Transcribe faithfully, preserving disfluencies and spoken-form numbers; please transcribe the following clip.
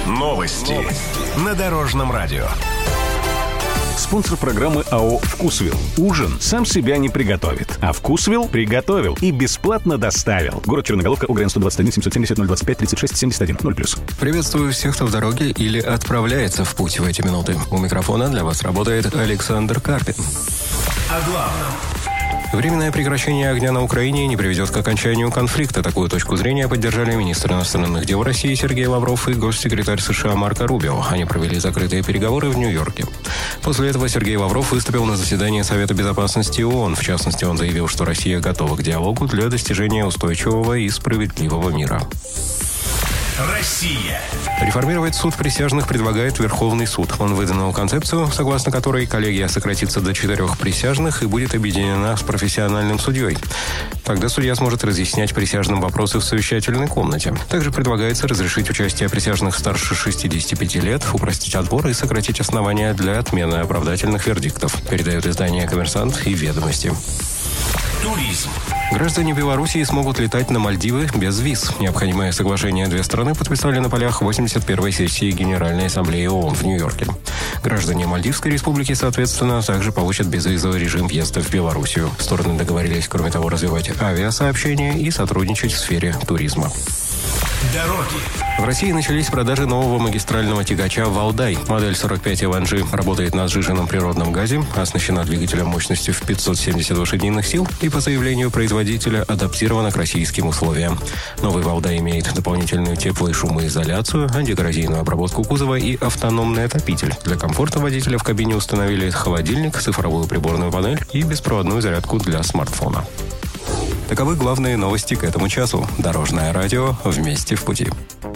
Новости. Новости. На Дорожном радио. Спонсор программы АО «Вкусвилл». Ужин сам себя не приготовит, а «Вкусвилл» приготовил и бесплатно доставил. Город Черноголовка, УГРН сто двадцать один семьсот семьдесят ноль двадцать пять тридцать шесть семьдесят один ноль плюс. Приветствую всех, кто в дороге или отправляется в путь в эти минуты. У микрофона для вас работает Александр Карпин. О главном. Временное прекращение огня на Украине не приведет к окончанию конфликта. Такую точку зрения поддержали министр иностранных дел России Сергей Лавров и госсекретарь США Марко Рубио. Они провели закрытые переговоры в Нью-Йорке. После этого Сергей Лавров выступил на заседании Совета безопасности ООН. В частности, он заявил, что Россия готова к диалогу для достижения устойчивого и справедливого мира. Россия. Реформировать суд присяжных предлагает Верховный суд. Он выдвинул концепцию, согласно которой коллегия сократится до четырех присяжных и будет объединена с профессиональным судьей. Тогда судья сможет разъяснять присяжным вопросы в совещательной комнате. Также предлагается разрешить участие присяжных старше шестидесяти пяти лет, упростить отбор и сократить основания для отмены оправдательных вердиктов, передают издания «Коммерсант» и «Ведомости». Туризм. Граждане Белоруссии смогут летать на Мальдивы без виз. Необходимое соглашение две страны подписали на полях восемьдесят первой сессии Генеральной Ассамблеи ООН в Нью-Йорке. Граждане Мальдивской республики, соответственно, также получат безвизовый режим въезда в Белоруссию. Стороны договорились, кроме того, развивать авиасообщение и сотрудничать в сфере туризма. Дороги. В России начались продажи нового магистрального тягача «Валдай». Модель сорок пять эл эн джи работает на сжиженном природном газе, оснащена двигателем мощностью в пятьсот семьдесят лошадиных сил и, по заявлению производителя, адаптирована к российским условиям. Новый «Валдай» имеет дополнительную тепло- и шумоизоляцию, антикоррозийную обработку кузова и автономный отопитель. Для комфорта водителя в кабине установили холодильник, цифровую приборную панель и беспроводную зарядку для смартфона. Таковы главные новости к этому часу. Дорожное радио. Вместе в пути.